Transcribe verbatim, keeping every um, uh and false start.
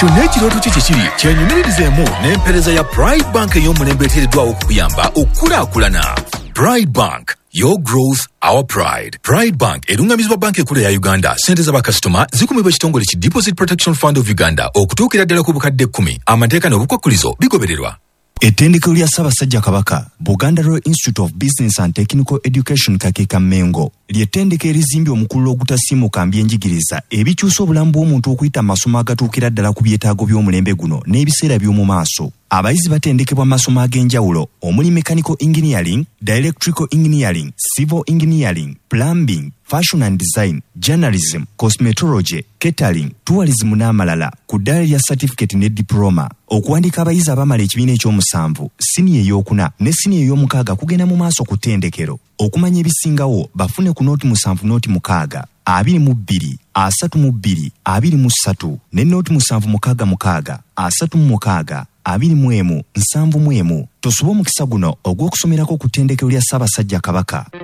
kyonna ekirooto kye kikiri kyenyumiririzemu n'empeereza ya Pride Bank ey'omulembe eteereddwawo okukuyamba okukulaakulana. Pride Bank, your growth, our pride. Pride Bank erungamizibwa banka ekkulu ya Uganda. Ssente z'abakasitoma zikumibwa ekitongole ki Deposit Protection Fund of Uganda okutuukira ddala ku bukadde kkumi. Amateeka n'obukwakkulizo bigobererwa. Ettendekero lya Ssaabasajja Kabaka, Buganda Royal Institute of Business and Technical Education Kakeeka Mengo, ly'ettendekero erizimbye omukululo ogutasiimuka mbyenjigiriza ebikyusa obulamu bw'omuntu okuyita amasomo agatuukira ddala ku byetaago by'omulembe guno n'ebiseera by'omu maaso. Abayizi batendekebwa amasomo ag'enjawulo omuli mechanical engineering, electrical engineering, civil engineering, plumbing, fashion and design, journalism, cosmetology, catering, tourism n'amalala ku ddaala lya certificate ne diploma. Okuwandiika abayizi abamala ekibiina eky'omusanvu, siniya ey'okuna ne siniya ey'omukaaga kugenda mu maaso ku ttendekero. Okumanya ebisingawo bafune ku nooti musanvu nooti mukaaga, abiri mu bbiri, asatu mu bbiri, abiri mu ssatu, ne nooti musanvu mukaaga mukaaga, asatu mu mukaaga, abiri mu emu, nsanvu mu emu. Tosoba omukisa guno ogw'okusomerako ku ttendekero lya Ssaabasajja Kabaka.